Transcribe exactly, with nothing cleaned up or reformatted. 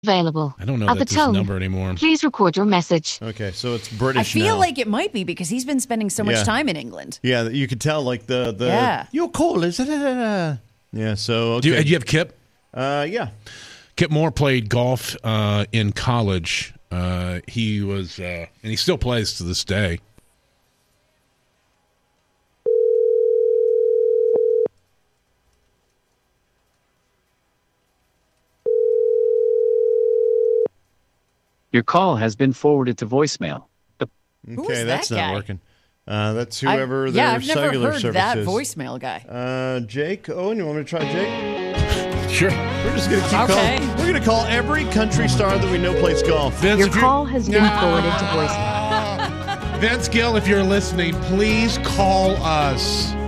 available. I don't know At that the this tone, number anymore. please record your message. Okay, so it's I British feel now. like it might be because he's been spending so much Yeah. time in England. Yeah, you could tell, like, the... the Yeah. Your call is... Da, da, da, da. Yeah, so, okay. Do you, do you have Kip? Uh, yeah. Kip Moore played golf uh, in college. Uh, he was, uh, and he still plays to this day. Your call has been forwarded to voicemail. The- Who Okay, is that's that not guy? working. Uh, that's I- whoever yeah, their I've never cellular heard service that is. voicemail guy. Uh, Jake Owen, you want me to try Jake? Sure. We're just gonna keep Okay. calling. We're gonna call every country star that we know plays golf. Vince, Your if you're- call has been forwarded to voicemail. Vince Gill, if you're listening, please call us.